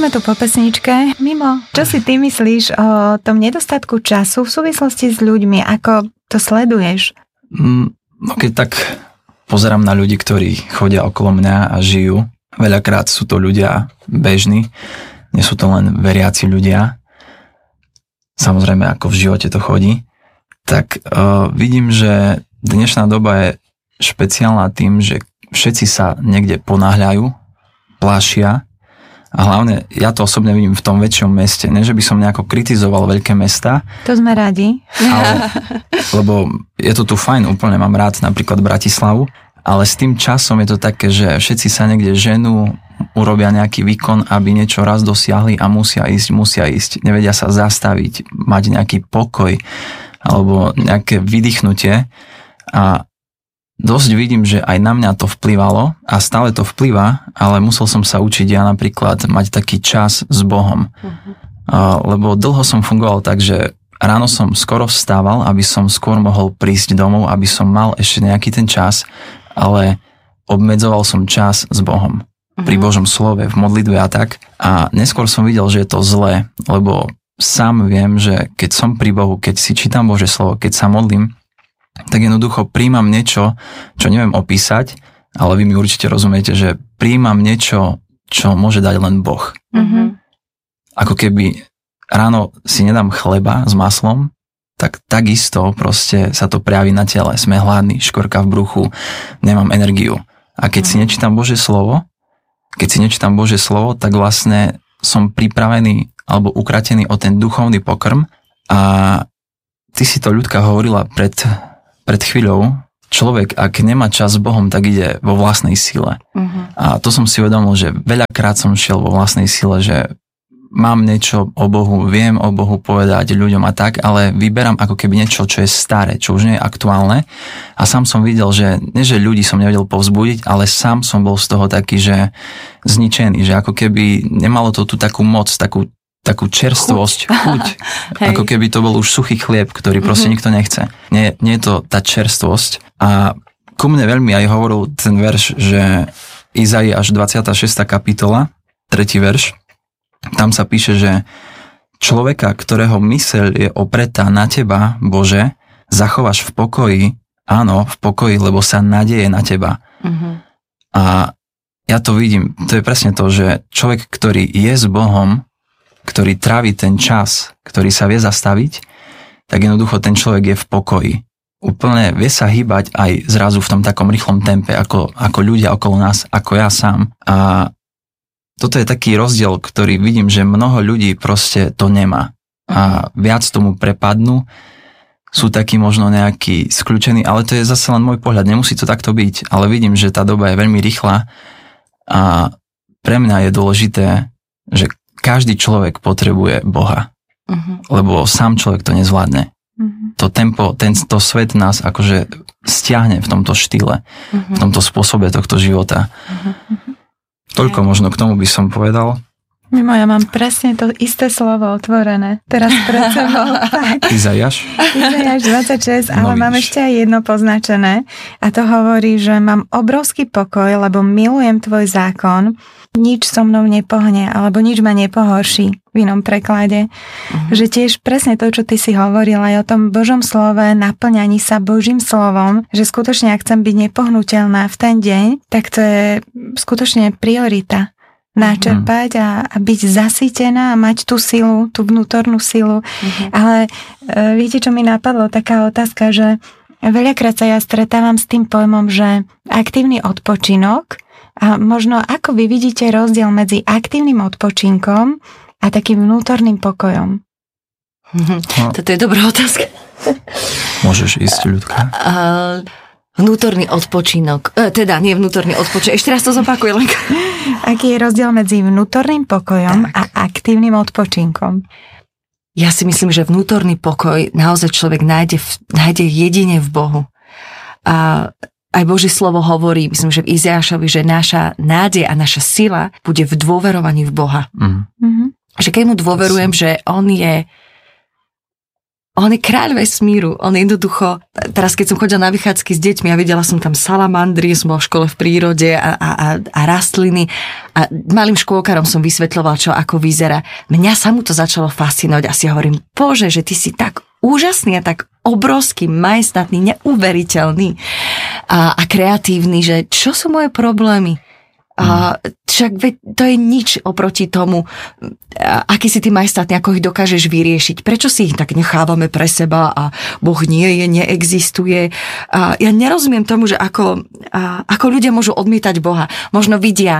sme tu po pesničke. Mimo, čo si ty myslíš o tom nedostatku času v súvislosti s ľuďmi? Ako to sleduješ? No keď tak pozerám na ľudí, ktorí chodia okolo mňa a žijú, veľakrát sú to ľudia bežní, nie sú to len veriaci ľudia. Samozrejme, ako v živote to chodí. Tak vidím, že dnešná doba je špeciálna tým, že všetci sa niekde ponáhľajú, plášia a hlavne ja to osobne vidím v tom väčšom meste. Nie, že by som nejako kritizoval veľké mesta. To sme radi. Ale, lebo je to tu fajn, úplne mám rád napríklad Bratislavu, ale s tým časom je to také, že všetci sa niekde ženú, urobia nejaký výkon, aby niečo raz dosiahli a musia ísť. Nevedia sa zastaviť, mať nejaký pokoj alebo nejaké vydýchnutie a dosť vidím, že aj na mňa to vplyvalo a stále to vplyvá, ale musel som sa učiť ja napríklad mať taký čas s Bohom. Lebo dlho som fungoval tak, že ráno som skoro vstával, aby som skôr mohol prísť domov, aby som mal ešte nejaký ten čas, ale obmedzoval som čas s Bohom. Pri Božom slove, v modlitbe a tak. A neskôr som videl, že je to zlé, lebo sám viem, že keď som pri Bohu, keď si čítam Božie slovo, keď sa modlím, tak jednoducho príjmam niečo, čo neviem opísať, ale vy mi určite rozumiete, že príjmam niečo, čo môže dať len Boh. Ako keby ráno si nedám chleba s maslom, tak takisto proste sa to prejaví na tele. Sme hladní, škorka v bruchu, nemám energiu. A keď si nečítam Božie slovo, tak vlastne som pripravený alebo ukratený o ten duchovný pokrm. A ty si to, Ľudka, hovorila pred chvíľou, človek, ak nemá čas s Bohom, tak ide vo vlastnej sile. A to som si uvedomil, že veľakrát som šiel vo vlastnej sile, že mám niečo o Bohu, viem o Bohu povedať ľuďom a tak, ale vyberám ako keby niečo, čo je staré, čo už nie je aktuálne. A sám som videl, že nie, že ľudí som nevedel povzbudiť, ale sám som bol z toho taký, že zničený, že ako keby nemalo to tu takú moc, takú čerstvosť, chuť. Ako keby to bol už suchý chlieb, ktorý proste nikto nechce. Nie je to tá čerstvosť. A ku mne veľmi aj hovoril ten verš, že Izaiáš 26. kapitola, 3. verš, tam sa píše, že človeka, ktorého myseľ je opretá na teba, Bože, zachováš v pokoji, áno, v pokoji, lebo sa nadeje na teba. A ja to vidím, to je presne to, že človek, ktorý je s Bohom, ktorý trávi ten čas, ktorý sa vie zastaviť, tak jednoducho ten človek je v pokoji. Úplne vie sa hýbať aj zrazu v tom takom rýchlom tempe, ako ľudia okolo nás, ako ja sám. A toto je taký rozdiel, ktorý vidím, že mnoho ľudí proste to nemá. A viac tomu prepadnú, sú takí možno nejakí skľúčení, ale to je zase len môj pohľad, nemusí to takto byť, ale vidím, že tá doba je veľmi rýchla a pre mňa je dôležité, že každý človek potrebuje Boha, lebo sám človek to nezvládne. To tempo, tento svet nás akože stiahne v tomto štýle, v tomto spôsobe tohto života. Toľko možno k tomu by som povedal. Mimo, ja mám presne to isté slovo otvorené. Teraz pred sebou. Izaiáš 26, ale mám ešte aj jedno poznačené. A to hovorí, že mám obrovský pokoj, lebo milujem tvoj zákon. Nič so mnou nepohne, alebo nič ma nepohorší v inom preklade. Že tiež presne to, čo ty si hovoril aj o tom Božom slove, naplňaní sa Božím slovom, že skutočne, ak chcem byť nepohnuteľná v ten deň, tak to je skutočne priorita. Načerpať a byť zasýtená a mať tú silu, tú vnútornú silu. Ale viete, čo mi napadlo? Taká otázka, že veľakrát sa ja stretávam s tým pojmom, že aktívny odpočinok a možno ako vy vidíte rozdiel medzi aktívnym odpočinkom a takým vnútorným pokojom? Toto je dobrá otázka. Môžeš ísť, Ľudka. Vnútorný odpočinok, teda nie vnútorný odpočinok, ešte raz to zopakuj, Lenka. Aký je rozdiel medzi vnútorným pokojom a aktívnym odpočinkom? Ja si myslím, že vnútorný pokoj naozaj človek nájde jedine v Bohu. A aj Božie slovo hovorí, myslím, že v Izaiášovi, že naša nádej a naša sila bude v dôverovaní v Boha. Že keď mu dôverujem, že on je On je kráľ vesmíru, on jednoducho, teraz keď som chodila na vychádzky s deťmi a videla som tam salamandry, som bola v škole v prírode a rastliny a malým škôlkarom som vysvetľovala, čo ako vyzerá. Mňa sa mu to začalo fascinovať a si hovorím, Bože, že ty si tak úžasný a tak obrovský, majestátny, neuveriteľný a kreatívny, že čo sú moje problémy? Však to je nič oproti tomu, aký si ty majestátny, ako ich dokážeš vyriešiť. Prečo si ich tak nechávame pre seba a Boh nie je, neexistuje. Ja nerozumiem tomu, že ako ľudia môžu odmietať Boha. Možno vidia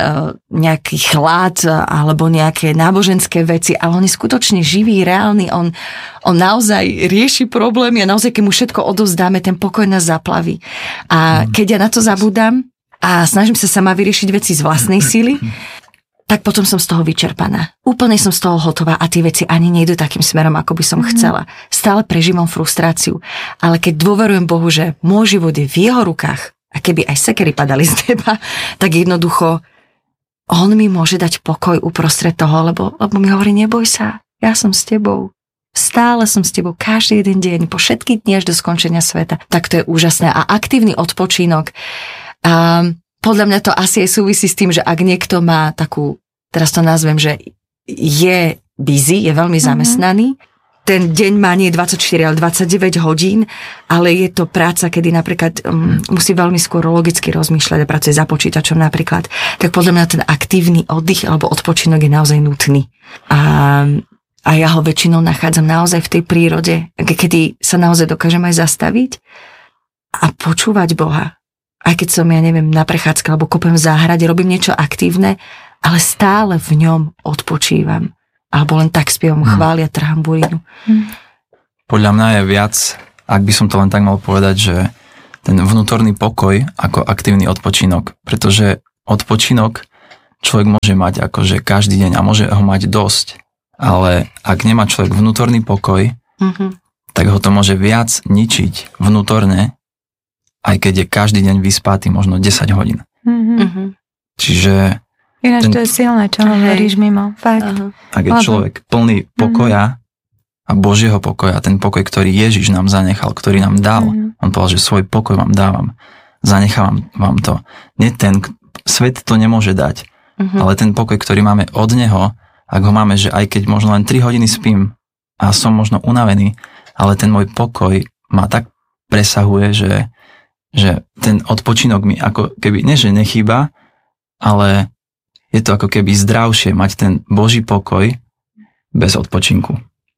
nejaký chlad alebo nejaké náboženské veci, ale on je skutočne živý, reálny. On naozaj rieši problémy a naozaj, keď mu všetko odovzdáme, ten pokoj nás zaplaví. A keď ja na to zabudám, a snažím sa sama vyriešiť veci z vlastnej síly, tak potom som z toho vyčerpaná. Úplne som z toho hotová a tie veci ani nejdu takým smerom, ako by som chcela. Stále prežívam frustráciu. Ale keď dôverujem Bohu, že môj život je v jeho rukách a keby aj sekery padali z neba, tak jednoducho on mi môže dať pokoj uprostred toho, lebo mi hovorí, neboj sa, ja som s tebou. Stále som s tebou každý jeden deň, po všetky dni až do skončenia sveta. Tak to je úžasné. A aktívny odpočinok, a podľa mňa to asi aj súvisí s tým, že ak niekto má takú, teraz to nazvem, že je busy, je veľmi zamestnaný, ten deň má nie 24, ale 29 hodín, ale je to práca, kedy napríklad musí veľmi skôr logicky rozmýšľať a pracuje za počítačom napríklad, tak podľa mňa ten aktívny oddych alebo odpočinok je naozaj nutný. A ja ho väčšinou nachádzam naozaj v tej prírode, kedy sa naozaj dokážem aj zastaviť a počúvať Boha. Aj keď som, ja neviem, na prechádzke alebo kopem v záhrade, robím niečo aktívne, ale stále v ňom odpočívam. Alebo len tak spievam chvália trhamburínu. Podľa mňa je viac, ak by som to len tak mal povedať, že ten vnútorný pokoj ako aktívny odpočinok. Pretože odpočinok človek môže mať akože každý deň a môže ho mať dosť. Ale ak nemá človek vnútorný pokoj, tak ho to môže viac ničiť vnútorne, aj keď je každý deň vyspatý možno 10 hodín. Čiže... Ináč to je silné, čo hovoríš mimo. Fakt. Ak je človek plný pokoja a Božieho pokoja, ten pokoj, ktorý Ježiš nám zanechal, ktorý nám dal, on povedal, že svoj pokoj vám dávam, zanechávam vám to. Svet to nemôže dať, ale ten pokoj, ktorý máme od Neho, ak ho máme, že aj keď možno len 3 hodiny spím a som možno unavený, ale ten môj pokoj ma tak presahuje, že ten odpočinok mi ako keby, nie že nechýba, ale je to ako keby zdravšie mať ten Boží pokoj bez odpočinku.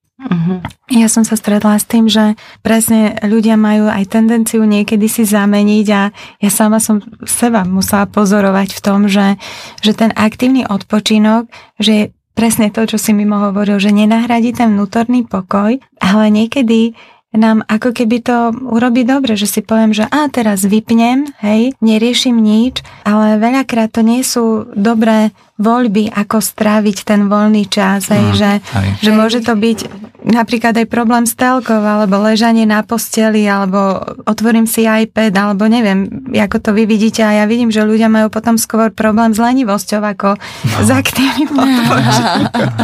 Ja som sa stretla s tým, že presne ľudia majú aj tendenciu niekedy si zameniť a ja sama som seba musela pozorovať v tom, že ten aktívny odpočinok, že je presne to, čo si mimo hovoril, že nenahradí ten vnútorný pokoj, ale niekedy nám ako keby to urobí dobre, že si poviem, že teraz vypnem, hej, neriešim nič, ale veľakrát to nie sú dobré voľby, ako stráviť ten voľný čas, hej, že môže to byť napríklad aj problém s telkou, alebo ležanie na posteli, alebo otvorím si iPad, alebo neviem, ako to vy vidíte, a ja vidím, že ľudia majú potom skôr problém s lenivosťou, ako s aktívnym odpočinkom.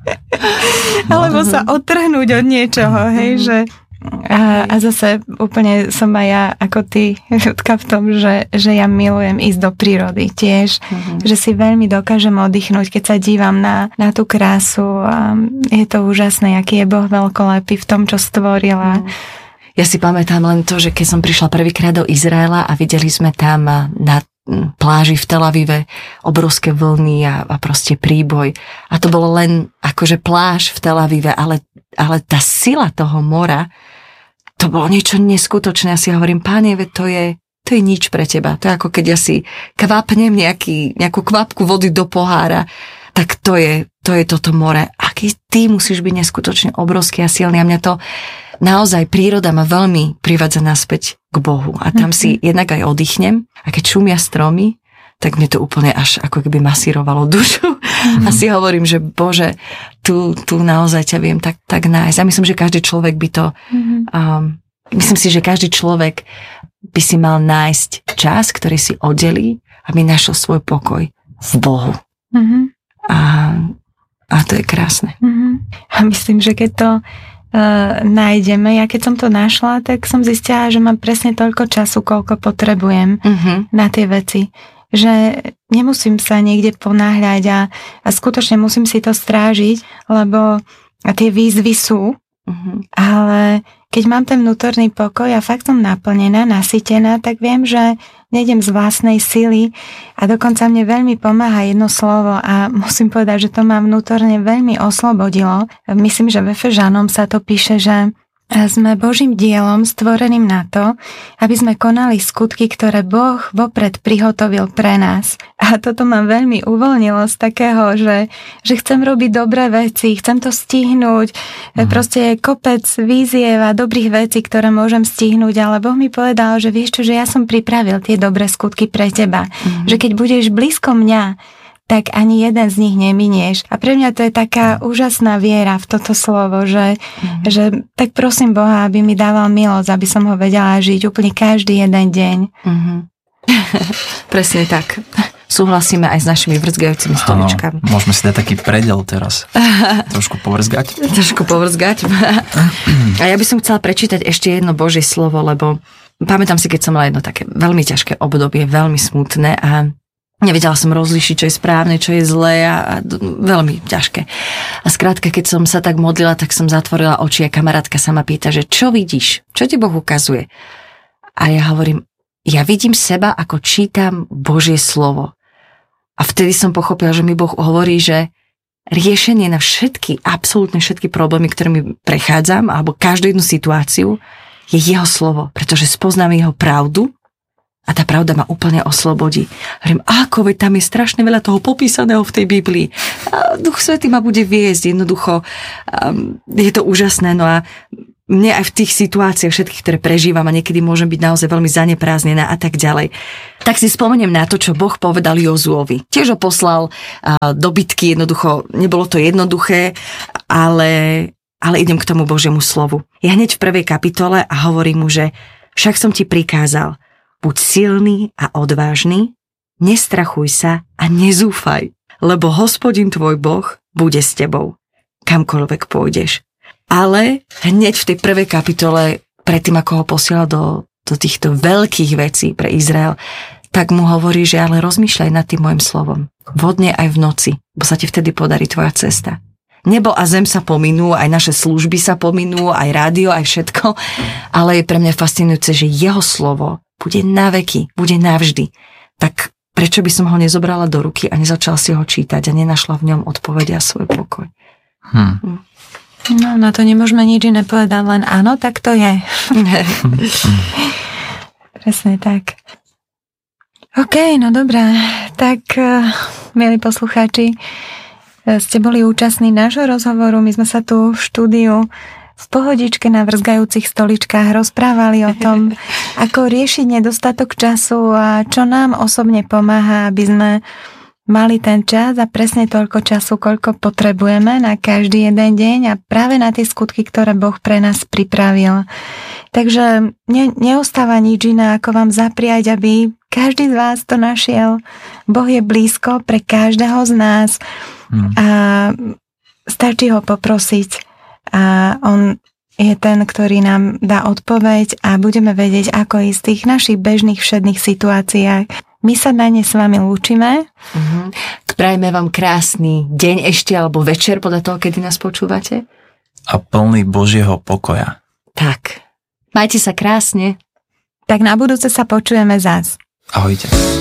Alebo sa odtrhnúť od niečoho, hej, že a zase úplne som aj ja ako ty, Ľudka, v tom, že ja milujem ísť do prírody tiež, že si veľmi dokážem oddychnúť, keď sa dívam na tú krásu a je to úžasné, aký je Boh veľkolepý v tom, čo stvorila. Ja si pamätám len to, že keď som prišla prvýkrát do Izraela a videli sme tam na pláži v Tel Avive obrovské vlny a proste príboj. A to bolo len akože pláž v Tel Avive, ale tá sila toho mora, to bolo niečo neskutočné. Ja si hovorím, Páne, to je nič pre teba. To je ako keď ja si kvapnem nejakú kvapku vody do pohára, tak to je toto more. Aký ty musíš byť neskutočne obrovský a silný. A mňa to naozaj príroda ma veľmi privádza naspäť k Bohu. A tam si jednak aj oddychnem. A keď šumia stromy, tak mne to úplne až ako keby masírovalo dušu. A si hovorím, že Bože, tu naozaj ťa viem tak nájsť. A myslím, že každý človek by to... myslím si, že každý človek by si mal nájsť čas, ktorý si oddelí, aby našiel svoj pokoj v Bohu. A to je krásne. A myslím, že keď to nájdeme. Ja keď som to našla, tak som zistila, že mám presne toľko času, koľko potrebujem na tie veci. Že nemusím sa niekde ponáhľať a skutočne musím si to strážiť, lebo tie výzvy sú, ale keď mám ten vnútorný pokoj a fakt som naplnená, nasytená, tak viem, že nejdem z vlastnej sily a dokonca mne veľmi pomáha jedno slovo a musím povedať, že to ma vnútorne veľmi oslobodilo. Myslím, že v Efežanom sa to píše, že sme Božím dielom stvoreným na to, aby sme konali skutky, ktoré Boh vopred prihotovil pre nás. A toto ma veľmi uvoľnilo z takého, že chcem robiť dobré veci, chcem to stihnúť. Proste je kopec víziev a dobrých vecí, ktoré môžem stihnúť, ale Boh mi povedal, že vieš čo, že ja som pripravil tie dobré skutky pre teba. Že keď budeš blízko mňa, tak ani jeden z nich neminieš. A pre mňa to je taká úžasná viera v toto slovo, že tak prosím Boha, aby mi dával milosť, aby som ho vedela žiť úplne každý jeden deň. Presne tak. Súhlasíme aj s našimi vrzgajúcimi stoličkami. Môžeme si dať taký predel teraz. Trošku povrzgať. A ja by som chcela prečítať ešte jedno Božie slovo, lebo pamätám si, keď som mala jedno také veľmi ťažké obdobie, veľmi smutné a nevedela som rozlíšiť, čo je správne, čo je zlé a veľmi ťažké. A skrátka, keď som sa tak modlila, tak som zatvorila oči a kamarátka sa ma pýta, že čo vidíš? Čo ti Boh ukazuje? A ja hovorím, ja vidím seba, ako čítam Božie slovo. A vtedy som pochopila, že mi Boh hovorí, že riešenie na všetky, absolútne všetky problémy, ktorými prechádzam, alebo každú jednu situáciu, je jeho slovo, pretože spoznám jeho pravdu. A tá pravda ma úplne oslobodí. Hovorím, ako veď tam je strašne veľa toho popísaného v tej Biblii. A Duch Svätý ma bude viesť, jednoducho je to úžasné. No a mne aj v tých situáciách všetkých, ktoré prežívam a niekedy môžem byť naozaj veľmi zanepráznená a tak ďalej. Tak si spomeniem na to, čo Boh povedal Jozuovi. Tiež ho poslal do bitky, jednoducho nebolo to jednoduché, ale idem k tomu Božiemu slovu. Ja hneď v 1. kapitole a hovorím mu, že však som ti prikázal, buď silný a odvážny, nestrachuj sa a nezúfaj, lebo Hospodin tvoj Boh bude s tebou, kamkoľvek pôjdeš. Ale hneď v tej 1. kapitole, predtým ako ho posiela do týchto veľkých vecí pre Izrael, tak mu hovorí, že ale rozmýšľaj nad tým môjim slovom. Vodne aj v noci, bo sa ti vtedy podarí tvoja cesta. Nebo a zem sa pominú, aj naše služby sa pominú, aj rádio, aj všetko, ale je pre mňa fascinujúce, že jeho slovo bude na veky, bude navždy. Tak prečo by som ho nezobrala do ruky a nezačala si ho čítať a nenašla v ňom odpoveď a svoj pokoj? No, na to nemôžeme nič iné povedať, len áno, tak to je. Presne tak. OK, no dobré. Tak, milí poslucháči, ste boli účastní nášho rozhovoru. My sme sa tu v štúdiu v pohodičke na vrzgajúcich stoličkách rozprávali o tom, ako riešiť nedostatok času a čo nám osobne pomáha, aby sme mali ten čas a presne toľko času, koľko potrebujeme na každý jeden deň a práve na tie skutky, ktoré Boh pre nás pripravil. Takže neostáva nič iné, ako vám zapriať, aby každý z vás to našiel. Boh je blízko pre každého z nás a stačí ho poprosiť. A on je ten, ktorý nám dá odpoveď a budeme vedieť, ako ísť v tých našich bežných všedných situáciách. My sa na ne s vami lúčime. Prajeme vám krásny deň ešte alebo večer podľa toho, kedy nás počúvate. A plný Božieho pokoja. Tak. Majte sa krásne. Tak na budúce sa počujeme zás. Ahojte.